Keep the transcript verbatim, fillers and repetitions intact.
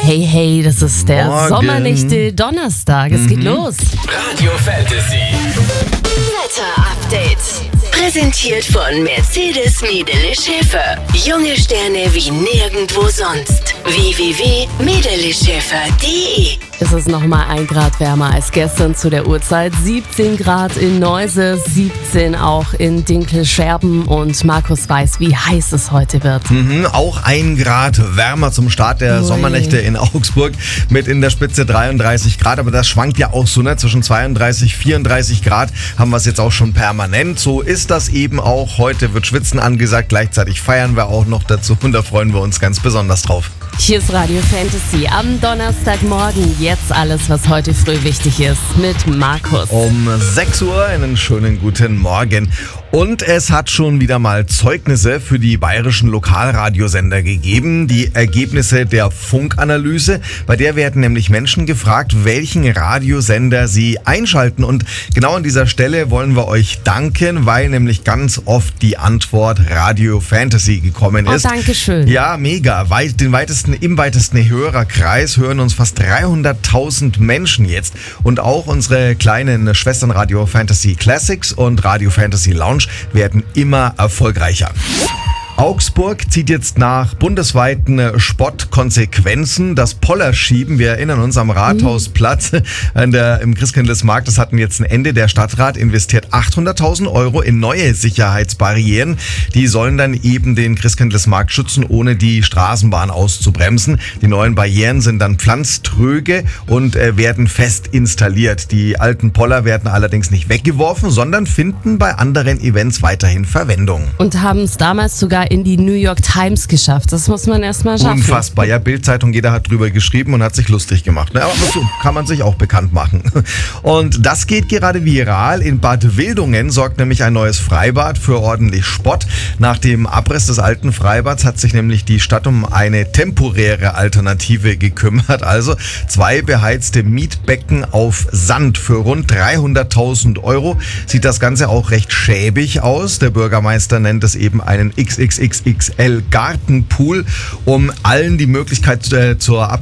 Hey, hey, das ist der Morgen. Sommernächte Donnerstag. Es geht los. Radio Fantasy. Wetter Update. Präsentiert von Mercedes Medele Schäfer. Junge Sterne wie nirgendwo sonst. w w w punkt medele schäfer punkt de. Es ist nochmal ein Grad wärmer als gestern zu der Uhrzeit. siebzehn Grad in Neuse, siebzehn auch in Dinkelscherben. Und Markus weiß, wie heiß es heute wird. Mhm, auch ein Grad wärmer zum Start der Ui. Sommernächte in Augsburg mit in der Spitze dreiunddreißig Grad. Aber das schwankt ja auch so, ne? Zwischen zweiunddreißig, vierunddreißig Grad haben wir es jetzt auch schon permanent. So ist das eben auch. Heute wird Schwitzen angesagt. Gleichzeitig feiern wir auch noch dazu. Und da freuen wir uns ganz besonders drauf. Hier ist Radio Fantasy am Donnerstagmorgen. Jetzt alles, was heute früh wichtig ist, mit Markus. Um sechs Uhr einen schönen guten Morgen. Und es hat schon wieder mal Zeugnisse für die bayerischen Lokalradiosender gegeben. Die Ergebnisse der Funkanalyse. Bei der werden nämlich Menschen gefragt, welchen Radiosender sie einschalten. Und genau an dieser Stelle wollen wir euch danken, weil nämlich ganz oft die Antwort Radio Fantasy gekommen ist. Oh, danke schön. Ja, mega. Weit, den weitesten, im weitesten Hörerkreis hören uns fast dreihunderttausend Menschen jetzt. Und auch unsere kleinen Schwestern Radio Fantasy Classics und Radio Fantasy Lounge werden immer erfolgreicher. Augsburg zieht jetzt nach bundesweiten Spottkonsequenzen das Pollerschieben. Wir erinnern uns am Rathausplatz an der, im Christkindlesmarkt. Das hatten jetzt ein Ende. Der Stadtrat investiert achthunderttausend Euro in neue Sicherheitsbarrieren. Die sollen dann eben den Christkindlesmarkt schützen, ohne die Straßenbahn auszubremsen. Die neuen Barrieren sind dann pflanztröge und äh, werden fest installiert. Die alten Poller werden allerdings nicht weggeworfen, sondern finden bei anderen Events weiterhin Verwendung. Und haben es damals sogar in die New York Times geschafft. Das muss man erstmal schaffen. Unfassbar. Ja, Bild-Zeitung, jeder hat drüber geschrieben und hat sich lustig gemacht. Aber so kann man sich auch bekannt machen. Und das geht gerade viral. In Bad Wildungen sorgt nämlich ein neues Freibad für ordentlich Spott. Nach dem Abriss des alten Freibads hat sich nämlich die Stadt um eine temporäre Alternative gekümmert. Also zwei beheizte Mietbecken auf Sand für rund dreihunderttausend Euro. Sieht das Ganze auch recht schäbig aus. Der Bürgermeister nennt es eben einen X X X X L Gartenpool, um allen die Möglichkeit äh, zur